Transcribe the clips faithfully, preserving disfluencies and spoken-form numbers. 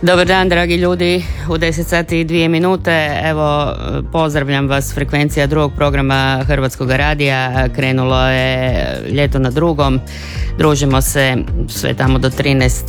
Dobar dan, dragi ljudi, u deset sati i dvije minute. Evo, pozdravljam vas, frekvencija drugog programa Hrvatskog radija. Krenulo je ljeto na drugom. Družimo se sve tamo do trinaest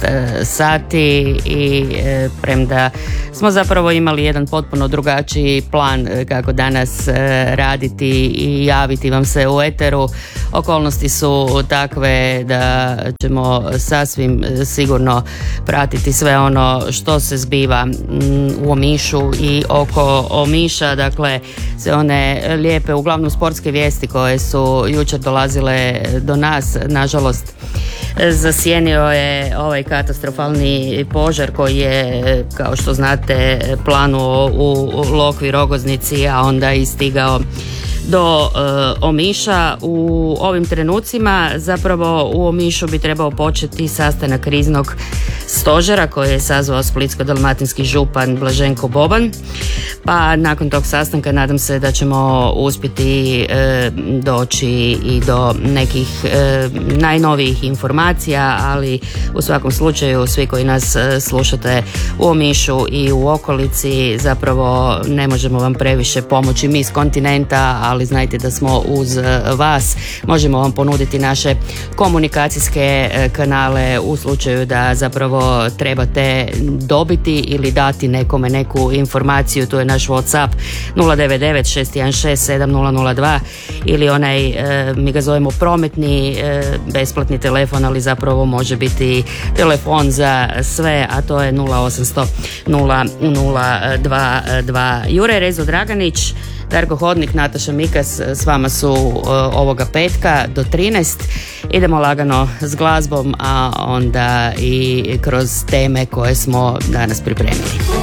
sati i premda smo zapravo imali jedan potpuno drugačiji plan kako danas raditi i javiti vam se u eteru, okolnosti su takve da ćemo sasvim sigurno pratiti sve ono što se zbiva u Omišu i oko Omiša, dakle sve one lijepe, uglavnom sportske vijesti koje su jučer dolazile do nas. Nažalost, zasjenio je ovaj katastrofalni požar koji je, kao što znate, planuo u Lokvi, Rogoznici, a onda i stigao do uh, Omiša. U ovim trenucima zapravo u Omišu bi trebao početi sastanak kriznog stožera koji je sazvao splitsko-dalmatinski župan Blaženko Boban, pa nakon tog sastanka nadam se da ćemo uspjeti e, doći i do nekih e, najnovijih informacija, ali u svakom slučaju svi koji nas e, slušate u Omišu i u okolici, zapravo ne možemo vam previše pomoći mi iz kontinenta, ali znajte da smo uz vas. Možemo vam ponuditi naše komunikacijske e, kanale u slučaju da zapravo trebate dobiti ili dati nekome neku informaciju. Tu je naš WhatsApp nula devet devet šest jedan šest sedam nula nula dva ili onaj, e, mi ga zovemo prometni, e, besplatni telefon, ali zapravo može biti telefon za sve, a to je nula osamsto nula nula dva dva. Jure Rezo Draganić, Darko Hodnik, Nataša Mikas s vama su uh, ovoga petka do trinaest. Idemo lagano s glazbom, a onda i kroz teme koje smo danas pripremili.